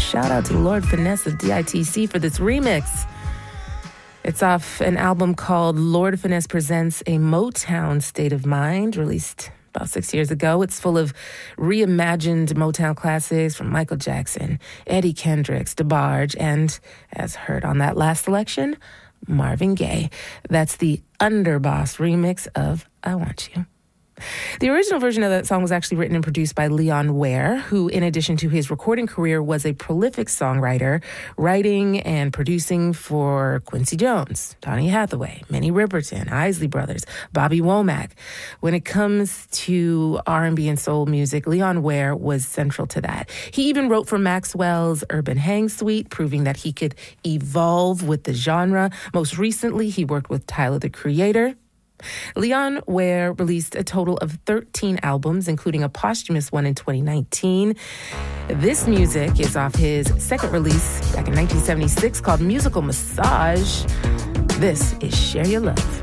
shout out to Lord Finesse of DITC for this remix. It's off an album called Lord Finesse Presents a Motown State of Mind, released about 6 years ago. It's full of reimagined Motown classics from Michael Jackson, Eddie Kendricks, DeBarge, and, as heard on that last selection, Marvin Gaye. That's the Underboss remix of I Want You. The original version of that song was actually written and produced by Leon Ware, who, in addition to his recording career, was a prolific songwriter, writing and producing for Quincy Jones, Donny Hathaway, Minnie Riperton, Isley Brothers, Bobby Womack. When it comes to R&B and soul music, Leon Ware was central to that. He even wrote for Maxwell's Urban Hang Suite, proving that he could evolve with the genre. Most recently, he worked with Tyler, the Creator. Leon Ware released a total of 13 albums, including a posthumous one in 2019. This music is off his second release back in 1976 called Musical Massage. This is Share Your Love.